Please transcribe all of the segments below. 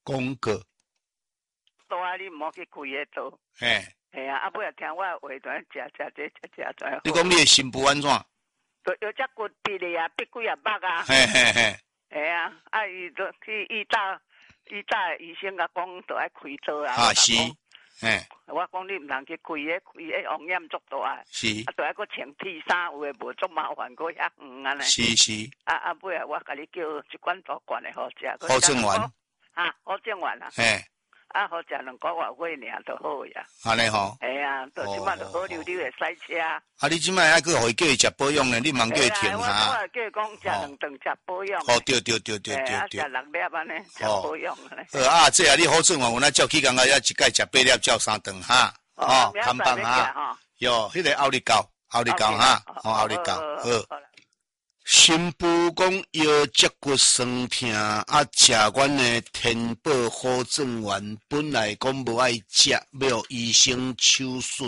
广告。 刀啊，你唔好去开迄刀。 嘿， 系啊，啊，尾啊听我话段食。 你讲你的心不安怎？ 就有只骨闭的啊，闭几啊目啊。 嘿嘿嘿。 系啊，啊，伊就去医生甲讲，就爱开刀啊。 啊是。嘿。 我讲你唔通去开迄风险足大啊。 是。 啊，都还佫穿披衫，有诶无足麻烦，佫遐远安尼。 是是。 啊，尾啊，我甲你叫一罐大罐诶好食。 好正丸。 啊，好正丸啊。 嘿。 啊，好食2个月尔就好呀。 安尼吼。 系啊，到即摆就好溜溜诶赛车。 啊，你即摆还佫互伊叫伊食保养呢？你茫叫伊停下。我叫伊讲食2顿食保养。 哦，对。食6 粒安尼，食保养安尼。 啊，这啊，你好正丸，我那照起工啊，一届食8粒，照3顿哈。哦，看棒哈。哟，迄个奥利高哈，奥利高。好。新妇讲腰脊骨酸痛，啊，食阮的天宝好正丸，本来讲无爱食，要医生手术。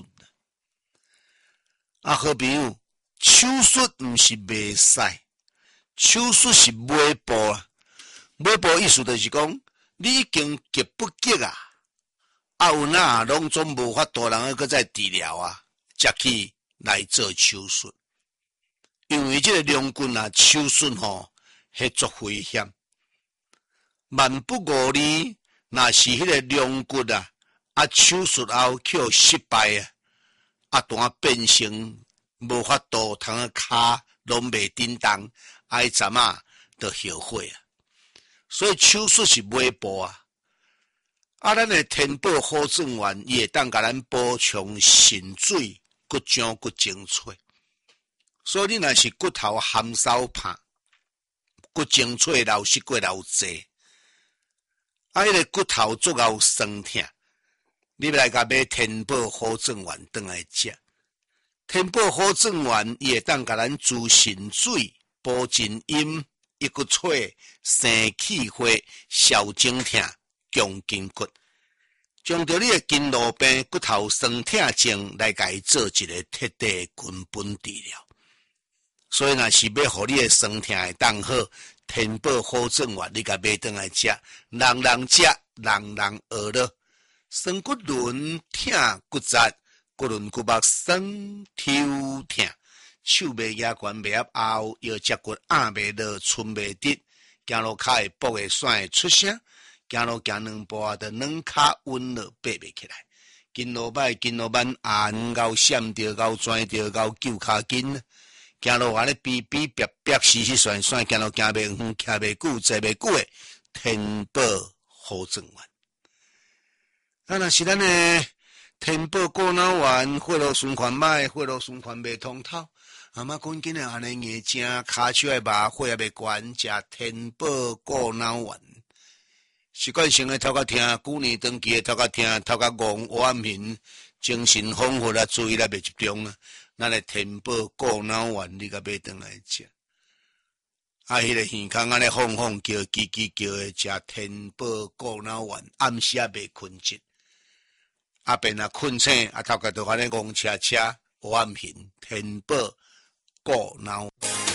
啊，好朋友，手术毋是袂使，手术是尾步啊。尾步意思就是讲，你已经急不急啊？啊，有哪拢总无法度人搁再治疗啊，才去来做手术。因为这个梁骨啊，手术吼，迄足危险。万不无理，若是迄个梁骨啊，手术后去失败啊，单变成无法度，通个骹拢袂振动，爱站啊，就后悔啊。所以手术是尾步啊。啊，咱的天宝好正丸，伊会当甲咱补充肾水，骨浆骨精粹。所以你若是骨头含烧怕，骨精粹流失过流济，啊，迄个骨头足够酸痛，你要来甲买天宝好正丸转来食。天宝好正丸伊会当甲咱滋肾水、补真阴、抑骨髓、生气血、消肿痛、强筋骨，将着你的筋络病、骨头酸痛症来甲伊做一个彻底根本治疗。所以若是要互你的酸痛会当好，天宝好正丸你甲买转来食，人人食，人人学了。酸骨轮痛骨折，骨轮骨膜酸抽痛，手袂举悬袂压后，腰脊骨压袂落，寸袂直，行路骹会跛会甩会出声，行路行2步啊，就软骹稳了爬袂起来。筋络歹，筋络慢，眼高闪着高转着高救骹筋。行路安尼逼逼逼逼死死甩甩，行路行袂远，徛袂久，坐袂久诶，天宝好正丸。啊，若是咱诶天宝过脑丸，血路循环歹，血路循环袂通透，阿妈赶紧诶安尼硬正，骹手诶麻血也袂悬，食天宝过脑丸。习惯性诶头壳痛，久年长期诶头壳痛，头壳戆，黑暗面，精神恍惚啊，注意力袂集中啊。咱的天宝过脑丸，你甲买转来食。啊，迄个耳孔安尼晃晃叫，叽叽叫的，食天宝过脑丸，暗时也袂困觉。啊，便啊困醒，啊头壳就安尼戆车车，黑暗面，天宝过脑。